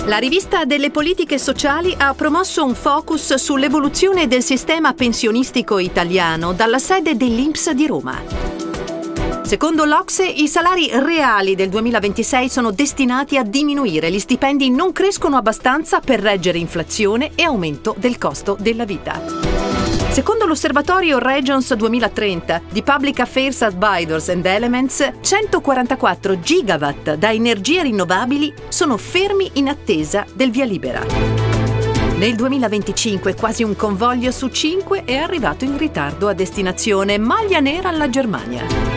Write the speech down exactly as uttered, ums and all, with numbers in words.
La rivista delle politiche sociali ha promosso un focus sull'evoluzione del sistema pensionistico italiano dalla sede dell'I N P S di Roma. Secondo l'O C S E, i salari reali del duemilaventisei sono destinati a diminuire, gli stipendi non crescono abbastanza per reggere inflazione e aumento del costo della vita. Secondo l'osservatorio Regions duemilatrenta di Public Affairs Advisors and Elements, centoquarantaquattro gigawatt da energie rinnovabili sono fermi in attesa del via libera. Nel duemilaventicinque quasi un convoglio su cinque è arrivato in ritardo a destinazione, maglia nera alla Germania.